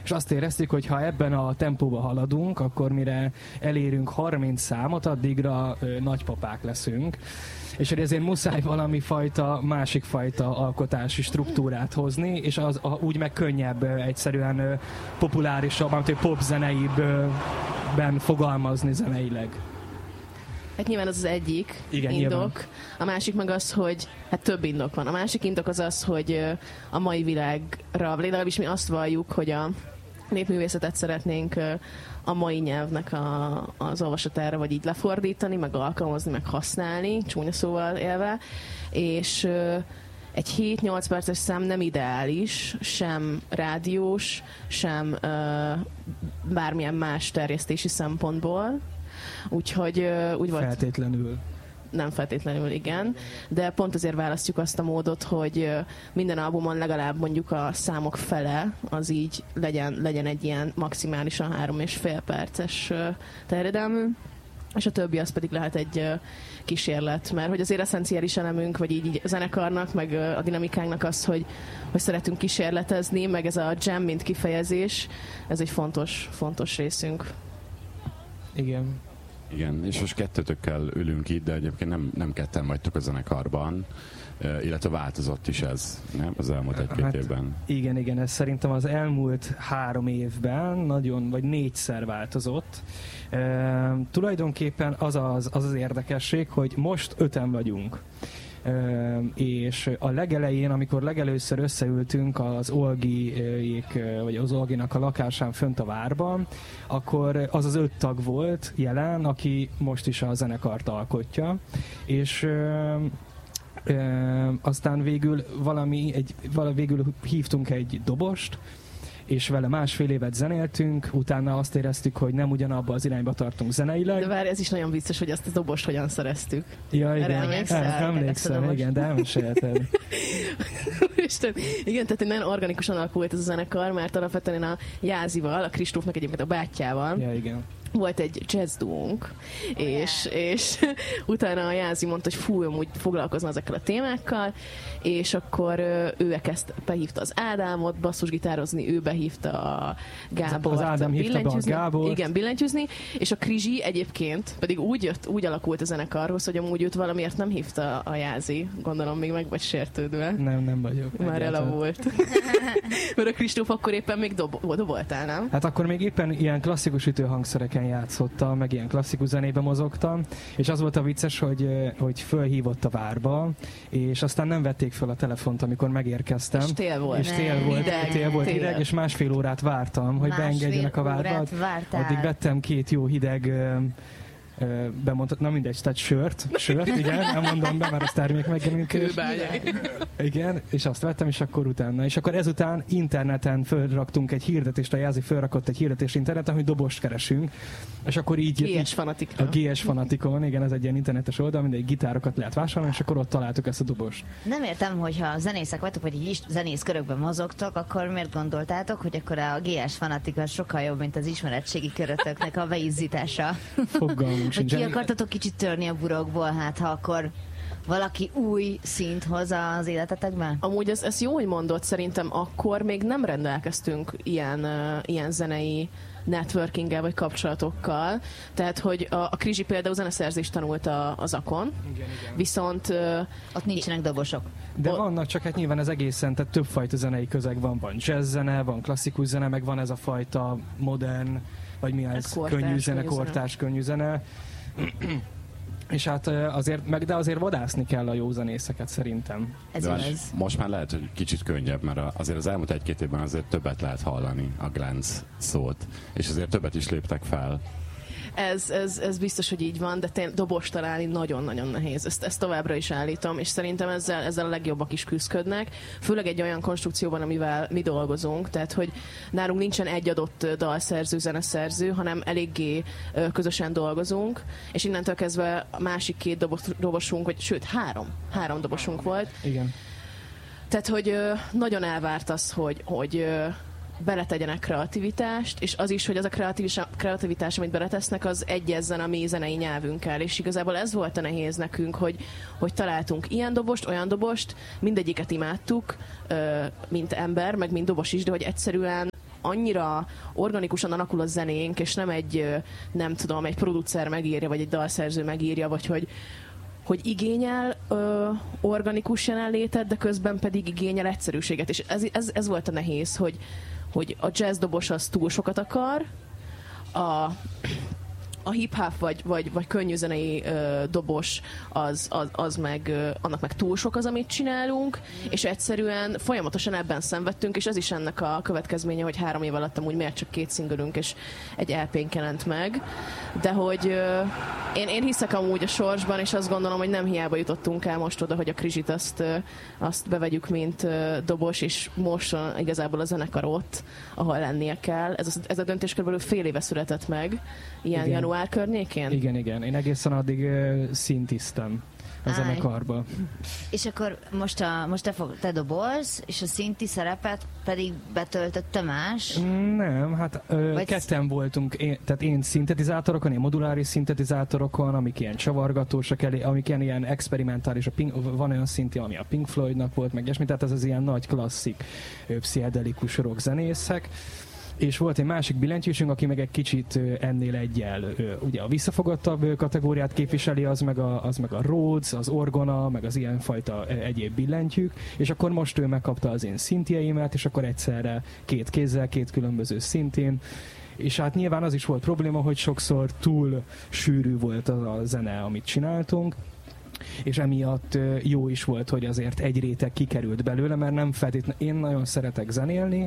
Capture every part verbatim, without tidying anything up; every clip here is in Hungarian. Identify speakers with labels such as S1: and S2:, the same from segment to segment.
S1: és azt éreztük, hogy ha ebben a tempóban haladunk, akkor mire elérünk harminc számot, addigra ö, nagypapák leszünk. És hogy ezért muszáj valami fajta, másik fajta alkotási struktúrát hozni, és az a, úgy meg könnyebb ö, egyszerűen ö, populárisabb, amit pop zeneiben fogalmazni zeneileg.
S2: Hát nyilván az az egyik
S1: Igen,
S2: indok.
S1: Nyilván.
S2: A másik meg az, hogy hát több indok van. A másik indok az az, hogy a mai világra, legalábbis mi azt valljuk, hogy a népművészetet szeretnénk a mai nyelvnek a, az olvasatára, vagy így lefordítani, meg alkalmazni, meg használni, csúnya szóval élve, és egy hét-nyolc perces szám nem ideális, sem rádiós, sem bármilyen más terjesztési szempontból. Úgyhogy úgy volt...
S1: Feltétlenül.
S2: Nem feltétlenül, igen. De pont azért választjuk azt a módot, hogy minden albumon legalább mondjuk a számok fele az így legyen, legyen egy ilyen maximálisan három és fél perces terjedelmű, és a többi az pedig lehet egy kísérlet, mert hogy azért eszenciális elemünk, vagy így, így a zenekarnak, meg a dinamikánknak az, hogy, hogy szeretünk kísérletezni, meg ez a jam, mint kifejezés, ez egy fontos, fontos részünk.
S1: Igen.
S3: Igen, és most kettőtökkel ülünk itt, de egyébként nem, nem ketten vagytok a zenekarban, illetve változott is ez, nem? Az elmúlt egy-két hát, évben.
S1: Igen, igen, ez szerintem az elmúlt három évben nagyon, vagy négyszer változott. E, tulajdonképpen az az, az az érdekesség, hogy most öten vagyunk. Uh, és a legelején, amikor legelőször összeültünk az Olgiék, vagy az Olginak a lakásán fönt a várban, akkor az az öt tag volt jelen, aki most is a zenekart alkotja, és uh, uh, aztán végül valami, egy, valami végül hívtunk egy dobost, és vele másfél évet zenéltünk, utána azt éreztük, hogy nem ugyanabba az irányba tartunk zeneileg.
S2: De várj, ez is nagyon vicces, hogy azt a dobost hogyan szereztük.
S1: Ja, igen, emlékszem, emlékszem, igen, de elmesélted.
S2: Igen, tehát egy nagyon organikusan alakult ez a zenekar, mert alapvetően én a Jázival, a Kristófnak egyébként a bátyjával,
S1: ja, igen.
S2: volt egy jazz duónk, és, és utána a Jázi mondta, hogy fú, amúgy foglalkozna ezekkel a témákkal, és akkor ő kezdte, behívta az Ádámot basszusgitározni, ő behívta a Gábort.
S1: Az Ádám hívta be a Gábort.
S2: Igen, billentyűzni, és a Krizsi egyébként pedig úgy jött, úgy alakult a zenekarhoz, hogy amúgy őt valamiért nem hívta a Jázi, gondolom még meg vagy sértődve.
S1: Nem, nem vagyok.
S2: Már elavult. Mert a Kristóf akkor éppen még dob- doboltál, nem?
S1: Hát akkor még éppen ilyen klasszikus ütőhangszereken játszottam, meg ilyen klasszikus zenébe mozogtam, és az volt a vicces, hogy, hogy fölhívott a várba, és aztán nem vették föl a telefont, amikor megérkeztem.
S2: És tél volt.
S1: És tél volt,
S2: hideg,
S1: tél volt
S2: tél.
S1: hideg, és másfél órát vártam, hogy
S4: Másfél
S1: beengedjenek a várba. Addig vettem két jó hideg bemondhat, na mindegy, tehát sört, sört, igen, nem mondom be, mert az termék megjelenítés. Igen, és azt vettem, és akkor utána. És akkor ezután interneten fölraktunk egy hirdetést, a Jázi fölrakott egy hirdetést interneten, hogy dobost keresünk, és akkor így...
S2: gé es Fanatikra.
S1: A gé es Fanatikon, igen, ez egy ilyen internetes oldal, mindegy gitárokat lehet vásárolni, és akkor ott találtuk ezt a dobost.
S4: Nem értem, hogyha zenészek vagytok, vagy így is zenész körökben mozogtok, akkor miért gondoltátok, hogy akkor a gé es Fanatika sokkal jobb, mint az ismeretségi körötöknek a beizzítása?
S1: Fogalmunk
S4: Vagy
S1: sincs.
S4: ki akartatok kicsit törni a burokból, hát ha akkor valaki új szint hoz az életetekben?
S2: Amúgy ez, ez jó, hogy mondod, szerintem akkor még nem rendelkeztünk ilyen, uh, ilyen zenei networkinggel vagy kapcsolatokkal. Tehát, hogy a, a Krizsi például zeneszerzést tanult a, az Akon,
S1: Igen, igen.
S2: viszont... Uh,
S4: Ott nincsenek dobosok.
S1: De
S2: o-
S1: vannak, csak hát nyilván ez egészen, tehát többfajta zenei közeg van. Van jazz zene, van klasszikus zene, meg van ez a fajta modern, vagy mi ez,
S2: kortárs
S1: könnyű zene,
S2: könnyű zene.
S1: kortárs könnyű zene. És hát azért, meg de azért vadászni kell a jó zenészeket szerintem.
S4: Ez
S3: De
S4: igaz.
S3: most már lehet, hogy kicsit könnyebb, mert azért az elmúlt egy-két évben azért többet lehet hallani a glánc szót, és azért többet is léptek fel.
S2: Ez, ez, ez biztos, hogy így van, de tény, dobos találni nagyon-nagyon nehéz. Ezt, ezt továbbra is állítom, és szerintem ezzel, ezzel a legjobbak is küzdködnek. Főleg egy olyan konstrukcióban, amivel mi dolgozunk, tehát hogy nálunk nincsen egy adott dalszerző, zeneszerző, hanem eléggé ö, közösen dolgozunk, és innentől kezdve a másik két dobos, dobosunk, vagy sőt három, három dobosunk volt.
S1: Igen.
S2: Tehát, hogy ö, nagyon elvárt az, hogy, hogy ö, beletegyenek kreativitást, és az is, hogy az a kreativitás, kreativitás, amit beletesznek, az egyezzen a mi zenei nyelvünkkel, és igazából ez volt a nehéz nekünk, hogy, hogy találtunk ilyen dobost, olyan dobost, mindegyiket imádtuk, mint ember, meg mint dobos is, de hogy egyszerűen annyira organikusan alakul a zenénk, és nem egy, nem tudom, egy producer megírja, vagy egy dalszerző megírja, vagy hogy hogy igényel ö, organikus jelenlétet, de közben pedig igényel egyszerűséget. És ez, ez, ez volt a nehéz, hogy, hogy a jazz dobos az túl sokat akar, a, a hip-hop vagy, vagy, vagy könnyűzenei ö, dobos az, az, az meg, ö, annak meg túl sok az, amit csinálunk, és egyszerűen folyamatosan ebben szenvedtünk, és ez is ennek a következménye, hogy három év alatt amúgy miért csak két szingölünk, és egy é pén jelent meg. De hogy ö, én, én hiszek amúgy a sorsban, és azt gondolom, hogy nem hiába jutottunk el most oda, hogy a Krizsit azt, ö, azt bevegyük, mint ö, dobos, és most igazából a zenekar ott, ahol lennie kell. Ez a, ez a döntés körülbelül fél éve született meg, ilyen január környékén?
S1: Igen, igen. Én egészen addig uh, szintiztem a
S4: Áj.
S1: zenekarba.
S4: És akkor most, a, most te, fog, te dobolsz, és a szinti szerepet pedig betöltötte más?
S1: Nem, hát ö,
S4: Vagy
S1: ketten voltunk, én, tehát én szintetizátorokon, én moduláris szintetizátorokon, amik ilyen csavargatósak, elé, amik ilyen, ilyen experimentális, a Pink, van olyan szinti, ami a Pink Floydnak volt, meg ilyesmi, tehát ez az ilyen nagy klasszik pszichedelikus rock zenészek. És volt egy másik billentyűsünk, aki meg egy kicsit ennél egyel ugye a visszafogottabb kategóriát képviseli, az meg a, az meg a Rhodes, az orgona, meg az ilyenfajta egyéb billentyűk, és akkor most ő megkapta az én szintjeimet, és akkor egyszerre két kézzel, két különböző szintén. És hát nyilván az is volt probléma, hogy sokszor túl sűrű volt az a zene, amit csináltunk, és emiatt jó is volt, hogy azért egy réteg kikerült belőle, mert nem feltétlenül, én nagyon szeretek zenélni,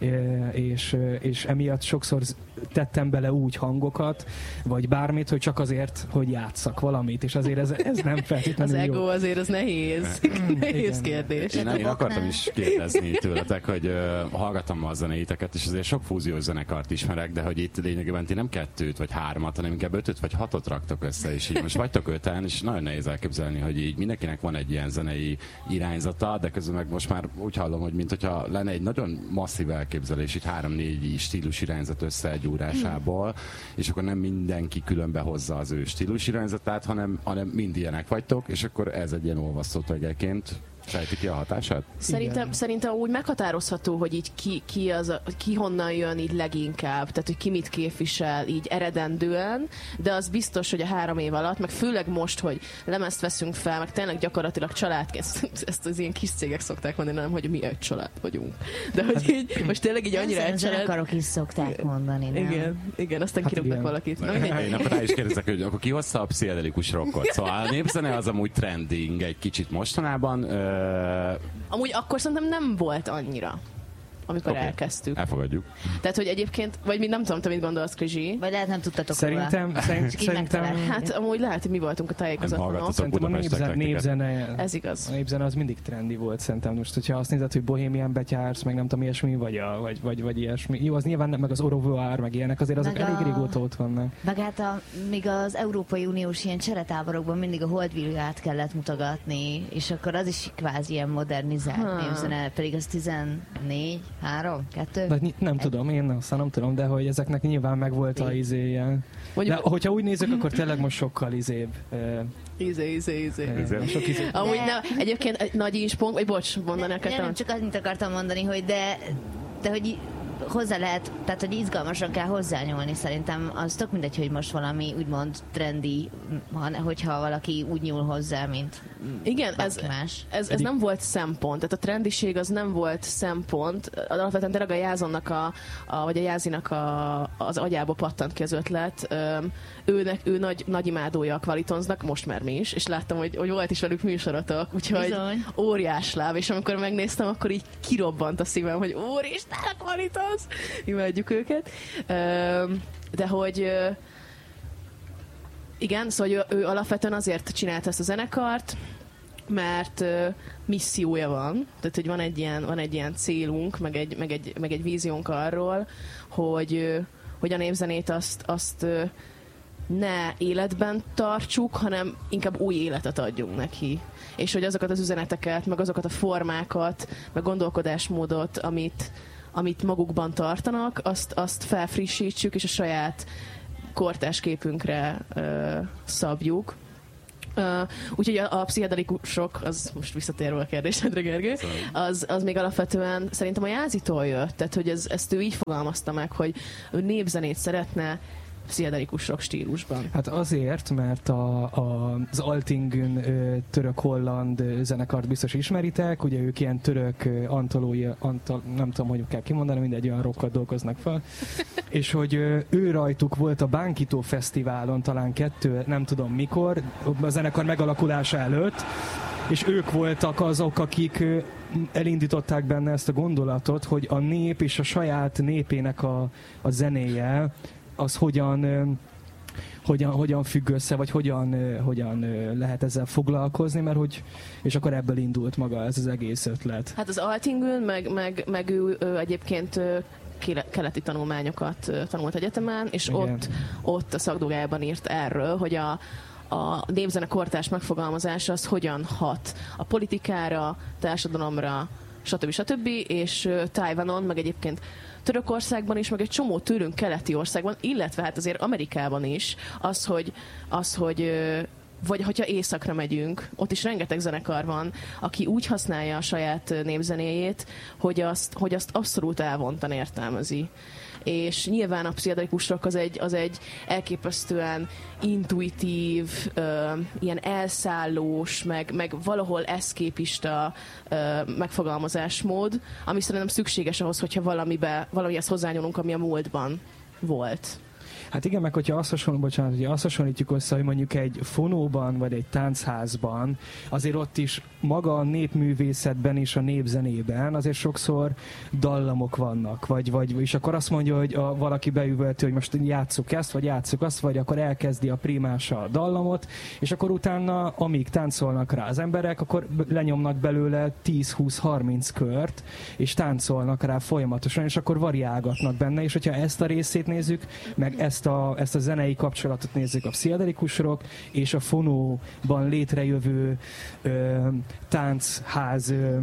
S1: és, és emiatt sokszor tettem bele úgy hangokat, vagy bármit, hogy csak azért, hogy játsszak valamit, és azért ez, ez nem feltétlenül
S2: az
S1: jó.
S2: ego azért az nehéz. nehéz kérdés.
S3: Én, én akartam is kérdezni tőletek, hogy uh, hallgattam a zenéiteket, és azért sok fúziós zenekart ismerek, de hogy itt lényegében ti nem kettőt vagy hármat, hanem inkább ötöt vagy hatot raktok össze, és így most vagytok öten, és nagyon nehéz elképzelni, hogy így mindenkinek van egy ilyen zenei irányzata, de közben meg most már úgy hallom, hogy mint hogyha lenne egy nagyon masszív elképzelés, így három-négy stílus irányzat össze egy órásából, és akkor nem mindenki különbe hozza az ő stílus irányzatát, hanem, hanem mind ilyenek vagytok, és akkor ez egy ilyen olvasztó tögeként sejti ki a hatását?
S2: Szerintem, szerintem úgy meghatározható, hogy így ki, ki, az a, ki honnan jön így leginkább, tehát hogy ki mit képvisel így eredendően, de az biztos, hogy a három év alatt, meg főleg most, hogy lemezt veszünk fel, meg tényleg gyakorlatilag családként, ezt az ilyen kis cégek szokták mondani, nem, hogy mi egy család vagyunk. De hogy így, most tényleg így annyira egy család...
S4: zenekarok is szokták mondani, nem?
S2: Igen, igen, aztán hát kirúgnak valakit. Na,
S3: én akkor rá is kérdezek, hogy akkor ki hozza a pszichedelikus rockot? Szóval a népzene az amúgy trending egy kicsit mostanában. Ö...
S2: Amúgy akkor szerintem nem volt annyira, amikor
S3: okay.
S2: elkezdtük.
S3: Elfogadjuk.
S2: Tehát, hogy egyébként, vagy mi nem tudom, te mit gondolsz, Krizsi?
S4: Vagy lehet nem tudtatok
S1: Szerintem,
S4: róla.
S1: szerint, szerintem
S2: Hát amúgy lehet, hogy mi voltunk a tájékozatlanok.
S1: szerintem a népzene, népzene,
S2: ez igaz.
S1: A népzene az mindig trendi volt szerintem. Most, hogyha azt nézed, hogy Bohemian betyársz, meg nem tudom, ilyesmi, vagy, a, vagy, vagy, vagy ilyesmi. Jó, az nyilván nem, meg az Orovoár, meg ilyenek, azért azok
S4: meg
S1: elég
S4: a...
S1: régóta ott vannak.
S4: Meg hát a, még az Európai Uniós ilyen cseretáborokban mindig a holdvillát kellett mutogatni, és akkor az is kvázi ilyen modernizált
S2: ha.
S4: népzene, pedig az tizennégy, három, kettő.
S1: De nem tudom, én aztán nem tudom, de hogy ezeknek nyilván megvolt a izéje. De hogyha úgy nézzük, akkor tényleg most sokkal izébb.
S2: Izé, izé, izé.
S1: Sok izé.
S2: Amúgy ne, egyébként egy nagy inspong, vagy bocs, mondani a
S4: Nem, csak annyit akartam mondani, hogy de, de hogy hozzá lehet, tehát hogy izgalmasan kell hozzányúlni, szerintem az tök mindegy, hogy most valami úgymond trendi, hogyha valaki úgy nyúl hozzá, mint
S2: igen, ez,
S4: más.
S2: Ez, ez nem volt szempont, tehát a trendiség az nem volt szempont, alapvetően tényleg a Jázonnak, a, a, vagy a Jázinak a, az agyába pattant ki az ötlet. Őnek, ő nagy, nagy imádója a Kvalitonznak, most már mi is, és láttam, hogy, hogy volt is velük műsorotok, úgyhogy bizony. Óriás láb, és amikor megnéztem, akkor így kirobbant a szívem, hogy úristen, a Kvalitonz! Imádjuk őket. De hogy igen, szóval ő, ő alapvetően azért csinálta ezt a zenekart, mert missziója van, tehát hogy van egy ilyen, van egy ilyen célunk, meg egy, meg, egy, meg egy víziónk arról, hogy, hogy a népzenét azt, azt ne életben tartsuk, hanem inkább új életet adjunk neki. És hogy azokat az üzeneteket, meg azokat a formákat, meg gondolkodásmódot, amit amit magukban tartanak, azt, azt felfrissítsük, és a saját kortárs képünkre ö, szabjuk. Uh, úgyhogy a, a pszichedelikusok, az most visszatérve a kérdésedre, Gergő, az, az még alapvetően szerintem a Jázitól jött, tehát hogy ez, ezt ő így fogalmazta meg, hogy ő népzenét szeretne pszichedelikus rock stílusban.
S1: Hát azért, mert a, a, az Altingün török-holland zenekart biztos ismeritek, ugye ők ilyen török antológia, antal, nem tudom, hogy kell kimondani, mindegy, olyan rockat dolgoznak fel, és hogy ő rajtuk volt a Bánkító Fesztiválon talán kettő, nem tudom mikor, a zenekar megalakulása előtt, és ők voltak azok, akik elindították benne ezt a gondolatot, hogy a nép és a saját népének a, a zenéje az hogyan, hogyan, hogyan függ össze, vagy hogyan, hogyan lehet ezzel foglalkozni, mert hogy, és akkor ebből indult maga ez az egész ötlet.
S2: Hát az Altingön, meg, meg, meg ő, ő egyébként keleti tanulmányokat tanult egyetemen, és ott, ott a szakdolgájában írt erről, hogy a a népzene kortárs megfogalmazása az hogyan hat a politikára, társadalomra, stb. stb. És Tajvanon, meg egyébként Törökországban is, meg egy csomó tőlünk keleti országban, illetve hát azért Amerikában is, az, hogy, az, hogy vagy hogyha északra megyünk, ott is rengeteg zenekar van, aki úgy használja a saját népzenéjét, hogy azt, hogy azt abszolút elvontan értelmezi. És nyilván a pszichedelikus rock az egy, az egy elképesztően intuitív, ö, ilyen elszállós, meg, meg valahol eszképista ö, megfogalmazásmód, ami szerintem szükséges ahhoz, hogyha valamibe, valamihez hozzányúlunk, ami a múltban volt.
S1: Hát igen, meg hogyha azt, hasonló, bocsánat, hogyha azt hasonlítjuk össze, hogy mondjuk egy fonóban, vagy egy táncházban, azért ott is maga a népművészetben és a népzenében azért sokszor dallamok vannak, vagy, vagy és akkor azt mondja, hogy a, valaki beüvölti, hogy most játsszuk ezt, vagy játsszuk azt, vagy akkor elkezdi a primása a dallamot, és akkor utána, amíg táncolnak rá az emberek, akkor lenyomnak belőle tíz, húsz, harminc kört, és táncolnak rá folyamatosan, és akkor variálgatnak benne, és hogyha ezt a részét nézzük, meg ezt a, ezt a zenei kapcsolatot nézzük a pszichedelikus rock és a fonóban létrejövő ö, tánchaz ö,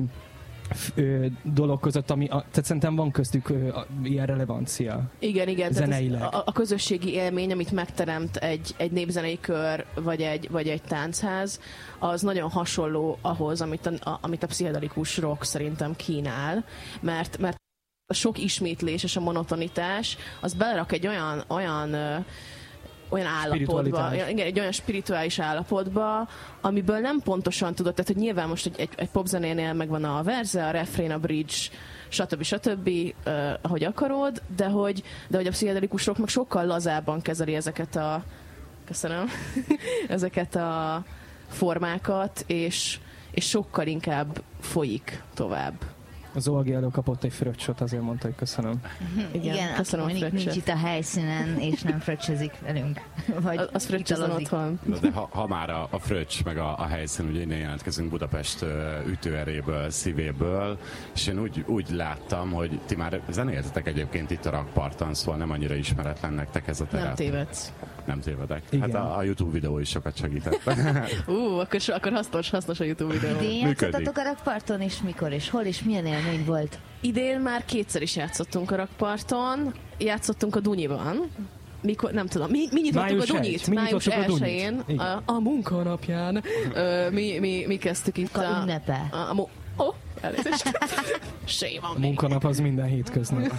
S1: ö, dolog között, ami, a, tehát szerintem van köztük ö, a, ilyen relevancia.
S2: Igen, igen.
S1: Zeneileg.
S2: A, a közösségi élmény, amit megteremt egy, egy népzenei kör, vagy egy, vagy egy táncház, az nagyon hasonló ahhoz, amit a, a, amit a pszichedelikus rock szerintem kínál, mert, mert a sok ismétlés és a monotonitás, az belerak egy olyan, olyan, ö, olyan állapotba, igen, egy olyan spirituális állapotba, amiből nem pontosan tudod, tehát hogy nyilván most egy, egy, egy popzenénél megvan a verze, a refrén, a bridge, stb. stb., uh, ahogy akarod, de hogy, de hogy a pszichedelikus rock meg sokkal lazábban kezeli ezeket a köszönöm, ezeket a formákat, és, és sokkal inkább folyik tovább.
S1: Az Olgi elő kapott egy fröccsot, azért mondta, hogy köszönöm.
S4: Igen, Igen köszönöm, aki mondjuk nincs itt a helyszínen, és nem fröccsözik velünk. Vagy
S2: az, az fröccsözön otthon.
S3: De, de ha, ha már a, a fröccs, meg a, a helyszín, ugye innen jelentkezünk Budapest ütőeréből, szívéből, és én úgy, úgy láttam, hogy ti már zenéltetek egyébként itt a rakparton, szóval nem annyira ismeretlen nektek ez a terep.
S2: Nem tévedsz.
S3: Nem tévedek.
S1: Igen.
S3: Hát a, a YouTube videó is sokat segített.
S2: Ú, uh, akkor, akkor hasznos, hasznos a YouTube videó.
S4: Idén játszottatok a rakparton, és mikor, és hol, és milyen élmény volt?
S2: Idén már kétszer is játszottunk a rakparton, játszottunk a Dunyiban. Mikor, nem tudom, mi, mi nyitottuk Május a Dunyit?
S1: Mi
S2: Május elsején,
S1: a,
S2: a munkanapján. Ö, mi, mi, mi kezdtük itt
S4: a... ünnepe.
S2: A, a, a, ó, elnézést. Séma.
S1: A munkanap az minden hétköznap.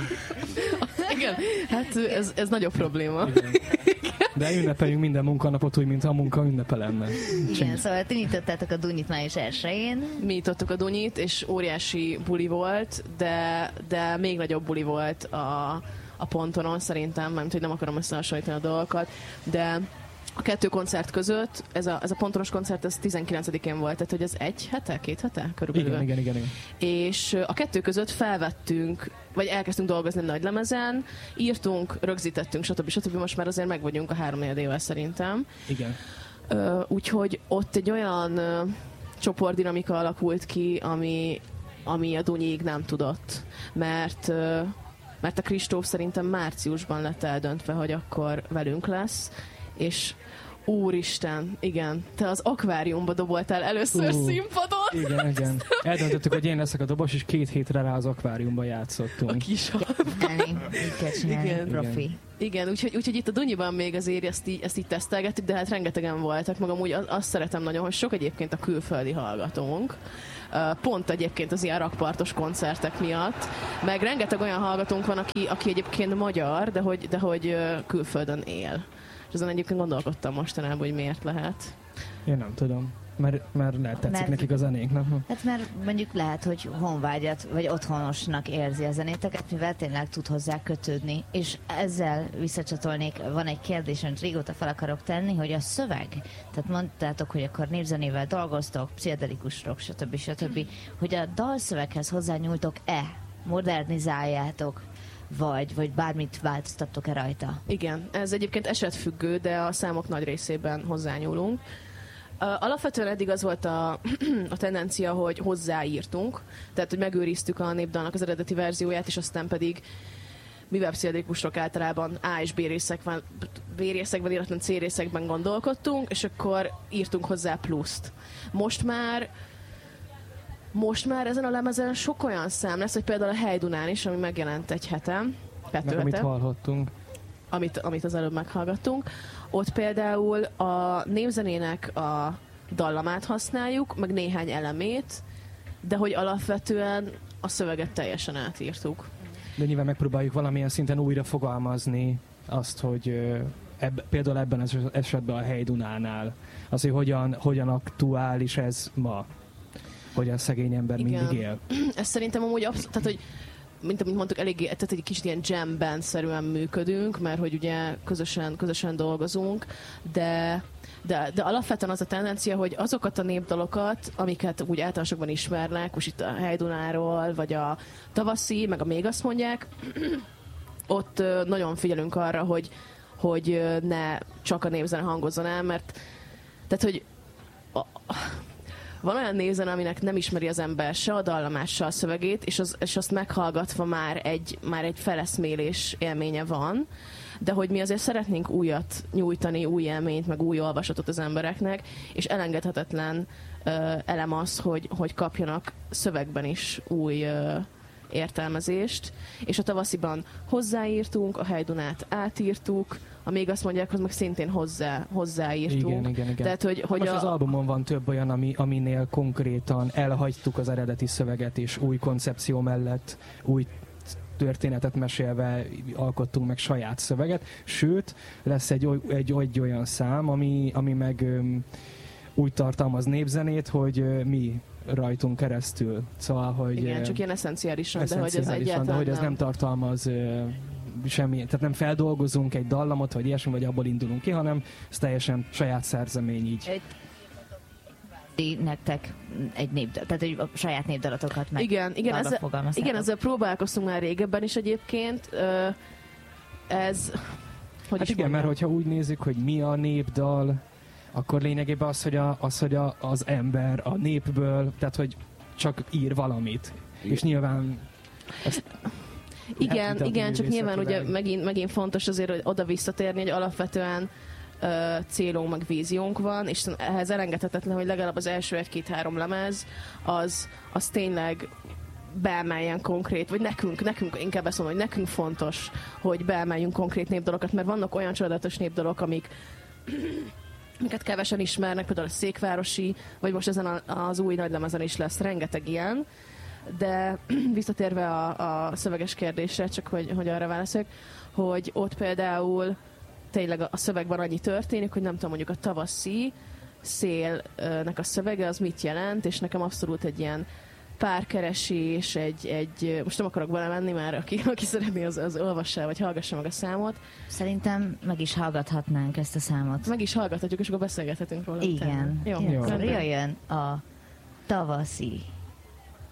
S2: Igen, hát ez, ez nagyobb probléma.
S1: Igen. De ünnepeljünk minden munkanapot úgy, mintha a munka ünnepe lenne.
S4: Igen, Csink. Szóval ti nyitottátok a Dunyit május elsején.
S2: Mi nyitottuk a Dunyit, és óriási buli volt, de, de még nagyobb buli volt a, a pontonon szerintem, mert hogy nem akarom összehasonlítani a dolgokat, de a kettő koncert között, ez a, ez a pontonos koncert, ez tizenkilencedikén volt, tehát hogy ez egy hete, két hete körülbelül.
S1: Igen, igen, igen, igen.
S2: És a kettő között felvettünk, vagy elkezdtünk dolgozni nagy lemezen, írtunk, rögzítettünk, stb. stb. Most már azért meg vagyunk a három-négy éve szerintem.
S1: Igen.
S2: Úgyhogy ott egy olyan csoportdinamika alakult ki, ami, ami a Dunyig nem tudott. Mert, mert a Kristóf szerintem márciusban lett eldöntve, hogy akkor velünk lesz, és Úristen, igen. Te az akváriumba doboltál először uh, színpadon.
S1: Igen, igen. Eldöntöttük, hogy én leszek a dobos, és két hétre rá az akváriumba játszottunk.
S2: A kis
S4: igen, profi.
S2: Igen, úgyhogy, úgyhogy itt a Dunyiban még azért ezt így, ezt így tesztelgettük, de hát rengetegen voltak. Magam úgy azt szeretem nagyon, hogy sok egyébként a külföldi hallgatónk. Pont egyébként az ilyen rakpartos koncertek miatt. Meg rengeteg olyan hallgatónk van, aki, aki egyébként magyar, de hogy, de hogy külföldön él. És azon egyébként gondolkodtam mostanában, hogy miért lehet.
S1: Én nem tudom. Mert, mert lehet tetszik mert, nekik a zenék, nem?
S4: Hát mert mondjuk lehet, hogy honvágyat, vagy otthonosnak érzi a zenéteket, mivel tényleg tud hozzá kötődni. És ezzel visszacsatolnék, van egy kérdés, amit régóta fel akarok tenni, hogy a szöveg, tehát mondtátok, hogy akkor népzenével dolgoztok, pszichedelikus rock, stb. stb. Hogy a dalszöveghez hozzányúltok-e? Modernizáljátok? Vagy, vagy bármit változtattok-e rajta?
S2: Igen, ez egyébként esetfüggő, de a számok nagy részében hozzányúlunk. Uh, alapvetően eddig az volt a, a tendencia, hogy hozzáírtunk, tehát hogy megőriztük a népdalnak az eredeti verzióját, és aztán pedig, mivel pszichedelikus rock általában A és B részekben, B részekben, illetve C részekben gondolkodtunk, és akkor írtunk hozzá pluszt. Most már Most már ezen a lemezen sok olyan szám lesz, hogy például a Hejdunán is, ami megjelent egy hete, kettő
S1: meg
S2: hete,
S1: amit hallhattunk.
S2: Amit, amit az előbb meghallgattunk. Ott például a népzenének a dallamát használjuk, meg néhány elemét, de hogy alapvetően a szöveget teljesen átírtuk.
S1: De nyilván megpróbáljuk valamilyen szinten újra fogalmazni azt, hogy ebb, például ebben az esetben a Hejdunánál, az, hogy hogyan, hogyan aktuális ez ma, hogy a szegény ember igen. mindig él.
S2: Ez szerintem amúgy abszolút, tehát hogy mint amit mondtuk, eléggé, tehát egy kicsit ilyen jam band-szerűen működünk, mert hogy ugye közösen, közösen dolgozunk, de, de, de alapvetően az a tendencia, hogy azokat a népdalokat, amiket úgy általánosokban ismernek, most itt a Hejdunáról, vagy a Tavaszi, meg a Még azt mondják, ott nagyon figyelünk arra, hogy, hogy ne csak a népzene hangozzon el, mert tehát, hogy a, van olyan névzene, aminek nem ismeri az ember se a dallamás, se a szövegét, és, az, és azt meghallgatva már egy, már egy feleszmélés élménye van, de hogy mi azért szeretnénk újat nyújtani, új élményt, meg új olvasatot az embereknek, és elengedhetetlen uh, elem az, hogy, hogy kapjanak szövegben is új uh, értelmezést, és a Tavasziban hozzáírtunk, a Hejdunát átírtuk, a Még azt mondják, hogy meg szintén hozzá, hozzáírtunk.
S1: Igen, igen, igen.
S2: Tehát, hogy, hogy
S1: most
S2: a...
S1: az albumon van több olyan, ami, aminél konkrétan elhagytuk az eredeti szöveget, és új koncepció mellett új történetet mesélve alkottunk meg saját szöveget. Sőt, lesz egy, egy, egy olyan szám, ami, ami meg um, úgy tartalmaz népzenét, hogy uh, mi rajtunk keresztül. Szóval, hogy...
S2: Igen, csak ilyen eszenciálisan, de hogy ez
S1: egyáltalán de hogy ez nem, nem tartalmaz uh, semmi, tehát nem feldolgozunk egy dallamot, vagy ilyesmi, vagy abból indulunk ki, hanem ez teljesen saját szerzemény így.
S4: Nektek egy népdal, tehát egy a saját népdalatokat meg
S2: igen, igen, ezzel, igen, ezzel próbálkoztunk már régebben is egyébként. Ez... Hogy
S1: hát igen, mondjam? Mert hogyha úgy nézzük, hogy mi a népdal, akkor lényegében az, hogy, a, az, hogy a, az ember a népből, tehát hogy csak ír valamit. Igen. És nyilván... Ezt,
S2: igen, igen, csak nyilván ugye megint, megint fontos azért, hogy oda visszatérni, hogy alapvetően uh, célunk, meg víziónk van, és ehhez elengedhetetlen, hogy legalább az első egy-két-három lemez, az, az tényleg beemeljen konkrét, vagy nekünk, nekünk inkább ezt mondom, hogy nekünk fontos, hogy beemeljünk konkrét népdalokat, mert vannak olyan csodálatos népdalok, amik amiket kevesen ismernek, például a Székvárosi, vagy most ezen a, az új nagylemezen is lesz rengeteg ilyen, de visszatérve a, a szöveges kérdésre, csak hogy, hogy arra válaszoljak, hogy ott például tényleg a szövegben annyi történik, hogy nem tudom, mondjuk a Tavaszi szélnek a szövege az mit jelent, és nekem abszolút egy ilyen párkeresés, egy, egy most nem akarok belemenni már, aki, aki szeretné, az, az olvassa, vagy hallgassa meg a számot.
S4: Szerintem meg is hallgathatnánk ezt a számot.
S2: Meg is hallgathatjuk, és akkor beszélgethetünk róla.
S4: Igen.
S2: Jó.
S4: Jó. Akkor jöjjön a Tavaszi.